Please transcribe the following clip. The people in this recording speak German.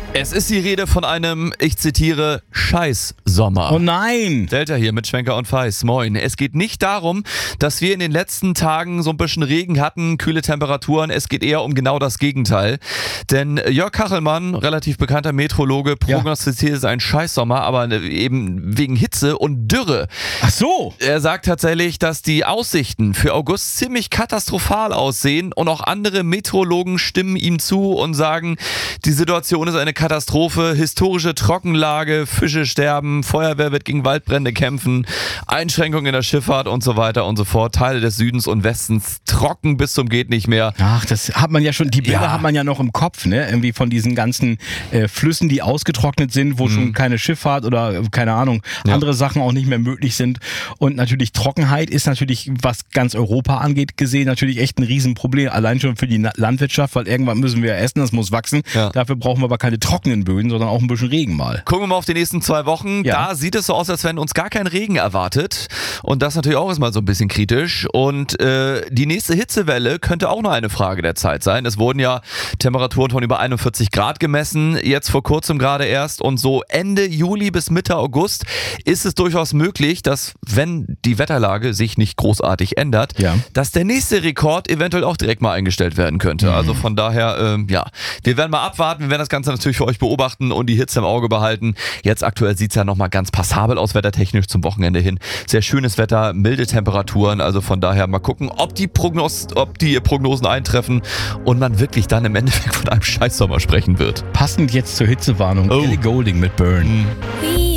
Es ist die Rede von einem, ich zitiere, Scheiß-Sommer. Oh nein! Delta hier mit Schwenker und Feiß. Moin. Es geht nicht darum, dass wir in den letzten Tagen so ein bisschen Regen hatten, kühle Temperaturen. Es geht eher um genau das Gegenteil. Denn Jörg Kachelmann, relativ bekannter Meteorologe, prognostiziert einen Scheiß-Sommer, aber eben wegen Hitze und Dürre. Ach so! Er sagt tatsächlich, dass die Aussichten für August ziemlich katastrophal aussehen und auch andere Meteorologen stimmen ihm zu und sagen, die Situation ist eine Katastrophe, historische Trockenlage, Fische sterben, Feuerwehr wird gegen Waldbrände kämpfen, Einschränkungen in der Schifffahrt und so weiter und so fort. Teile des Südens und Westens trocken bis zum geht nicht mehr. Ach, das hat man ja schon, die Bilder hat man ja noch im Kopf, ne? Irgendwie von diesen ganzen Flüssen, die ausgetrocknet sind, wo schon keine Schifffahrt oder keine Ahnung, andere Sachen auch nicht mehr möglich sind. Und natürlich Trockenheit ist natürlich, was ganz Europa angeht, gesehen, natürlich echt ein Riesenproblem. Allein schon für die Landwirtschaft, weil irgendwann müssen wir essen, das muss wachsen. Ja. Dafür brauchen wir aber keine trockenen Böden, sondern auch ein bisschen Regen mal. Gucken wir mal auf die nächsten 2 Wochen. Ja. Da sieht es so aus, als wenn uns gar kein Regen erwartet. Und das natürlich auch erstmal so ein bisschen kritisch. Und die nächste Hitzewelle könnte auch noch eine Frage der Zeit sein. Es wurden ja Temperaturen von über 41 Grad gemessen, jetzt vor kurzem gerade erst. Und so Ende Juli bis Mitte August ist es durchaus möglich, dass, wenn die Wetterlage sich nicht großartig ändert, dass der nächste Rekord eventuell auch direkt mal eingestellt werden könnte. Also von daher, wir werden mal abwarten. Wir werden das Ganze natürlich für euch beobachten und die Hitze im Auge behalten. Jetzt aktuell sieht es ja nochmal ganz passabel aus, wettertechnisch zum Wochenende hin. Sehr schönes Wetter, milde Temperaturen. Also von daher mal gucken, ob die Prognosen eintreffen und man wirklich dann im Endeffekt von einem Scheißsommer sprechen wird. Passend jetzt zur Hitzewarnung, Ellie Goulding mit Burn.